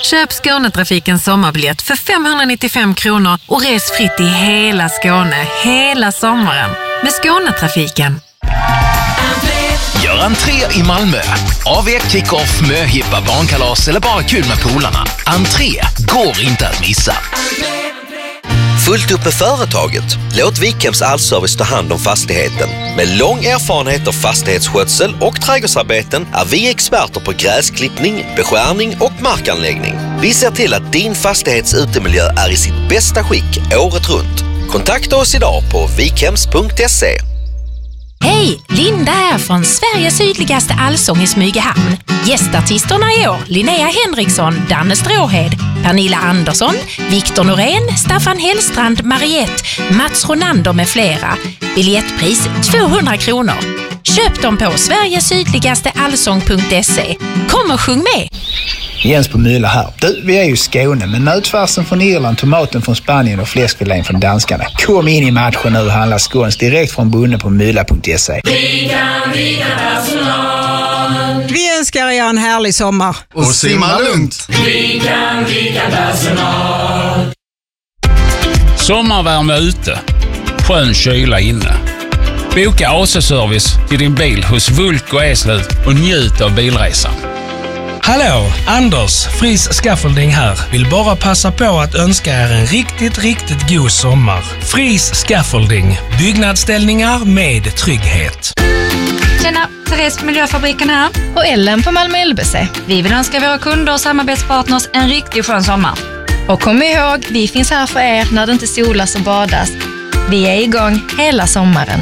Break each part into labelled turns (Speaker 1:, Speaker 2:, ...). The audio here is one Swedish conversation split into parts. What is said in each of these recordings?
Speaker 1: Köp Skånetrafikens sommarbiljett för 595 kronor och res fritt i hela Skåne hela sommaren med Skånetrafiken.
Speaker 2: Gör entré i Malmö. AV, kick-off, möhippa, barnkalas eller bara kul med polarna. Entré går inte att missa.
Speaker 3: Fullt upp med företaget. Låt Wikhems Allservice ta hand om fastigheten. Med lång erfarenhet av fastighetsskötsel och trädgårdsarbeten är vi experter på gräsklippning, beskärning och markanläggning. Vi ser till att din fastighets utemiljö är i sitt bästa skick året runt. Kontakta oss idag på wikhems.se.
Speaker 4: Hej, Linda här från Sveriges sydligaste allsång i Smygehamn. Gästartisterna i år: Linnea Henriksson, Danne Stråhed, Pernilla Andersson, Viktor Norén, Staffan Hellstrand, Mariette, Mats Ronander med flera. Biljettpris 200 kronor. Köp dem på sverigesydligasteallsång.se. Kom och sjung med!
Speaker 5: Jens på Müller här. Du, vi är ju i Skåne, men nötfärsen från Irland, tomaten från Spanien och fläskfilén från danskarna. Kom in i matchen nu och handla skåns direkt från bunden på mylla.se.
Speaker 6: Vi kan personal.
Speaker 7: Vi önskar er en härlig sommar.
Speaker 6: Och simma lugnt. Vi kan personal.
Speaker 8: Sommarvärme ute. Skön kyla inne. Boka AC-service till din bil hos Vulko Eslöv och njut av bilresan.
Speaker 9: Hallå, Anders, Fris Scaffolding här. Vill bara passa på att önska er en riktigt god sommar. Fris Scaffolding, byggnadsställningar med trygghet.
Speaker 10: Tjena, Therese på Miljöfabriken här.
Speaker 11: Och Ellen på Malmö LBC.
Speaker 10: Vi vill önska våra kunder och samarbetspartners en riktigt skön sommar.
Speaker 11: Och kom ihåg, vi finns här för er när det inte solas och badas. Vi är igång hela sommaren.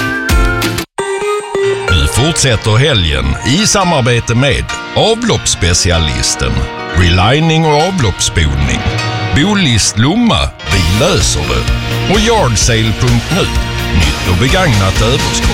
Speaker 12: Nu fortsätter helgen i samarbete med avloppsspecialisten, relining och avloppsspolning, Bolist Lomma, vi löser det, och Yardsale.nu, nytt och begagnat överskott.